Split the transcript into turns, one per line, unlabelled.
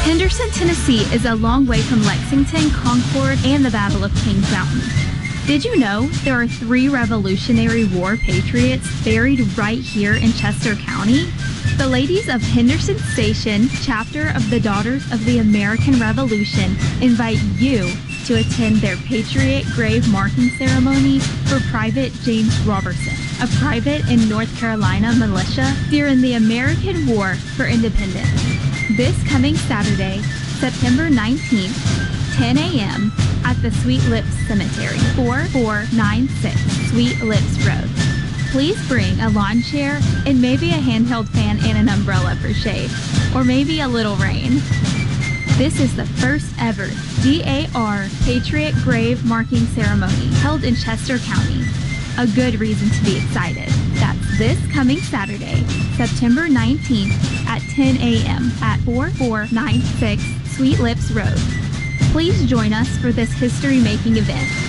Henderson, Tennessee is a long way from Lexington, Concord, and the Battle of Kings Mountain. Did you know there are 3 Revolutionary War patriots buried right here in Chester County? The Ladies of Henderson Station, chapter of the Daughters of the American Revolution, invite you to attend their Patriot Grave marking ceremony for Private James Robertson, a private in North Carolina militia during the American War for Independence. This coming Saturday, September 19th, 10 a.m. at the Sweet Lips Cemetery, 4496 Sweet Lips Road. Please bring a lawn chair and maybe a handheld fan and an umbrella for shade, or maybe a little rain. This is the first ever DAR Patriot Grave Marking Ceremony held in Chester County. A good reason to be excited. That's this coming Saturday, September 19th at 10 a.m. at 4496 Sweet Lips Road. Please join us for this history-making event.